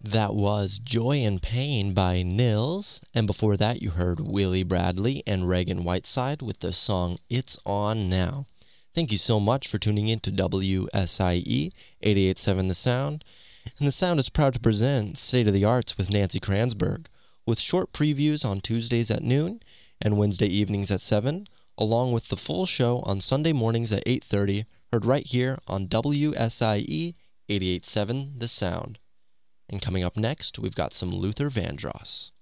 That was Joy and Pain by Nils, and before that you heard Willie Bradley and Reagan Whiteside with the song It's On Now. Thank you so much for tuning in to WSIE 88.7 The Sound, and The Sound is proud to present State of the Arts with Nancy Kranzberg, with short previews on Tuesdays at noon and Wednesday evenings at 7, along with the full show on Sunday mornings at 8:30, heard right here on WSIE 88.7 The Sound. And coming up next, we've got some Luther Vandross.